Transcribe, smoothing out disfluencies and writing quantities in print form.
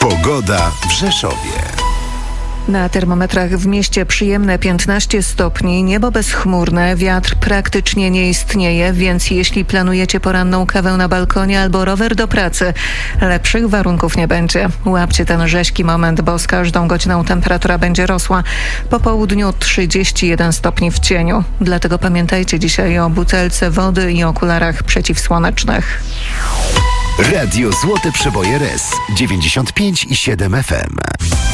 Pogoda w Rzeszowie. Na termometrach w mieście przyjemne 15 stopni, niebo bezchmurne, wiatr praktycznie nie istnieje, więc jeśli planujecie poranną kawę na balkonie albo rower do pracy, lepszych warunków nie będzie. Łapcie ten rzeźki moment, bo z każdą godziną temperatura będzie rosła. Po południu 31 stopni w cieniu. Dlatego pamiętajcie dzisiaj o butelce wody i okularach przeciwsłonecznych. Radio Złote Przeboje RS 95,7 FM.